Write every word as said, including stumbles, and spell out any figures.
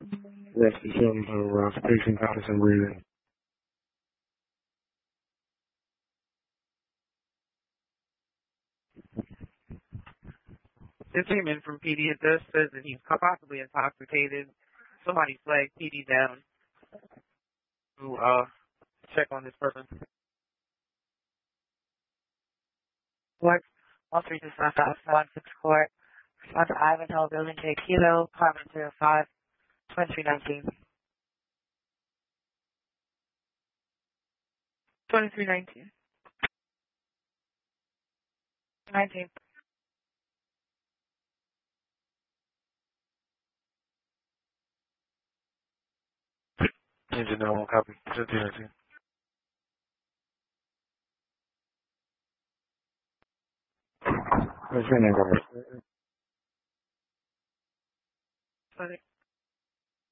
Rest of some for uh, Spacing Patterson breathing. This came in from P D. It does says that he's possibly intoxicated. Somebody flagged P D down to uh check on this person. Work one three two five five one six court. Respond to Ivanhoe Building J Kilo, apartment zero five, twenty-three nineteen. Twenty-three nineteen. Nineteen. Engine no copy. twenty-three nineteen. What's your name, guys? Sorry.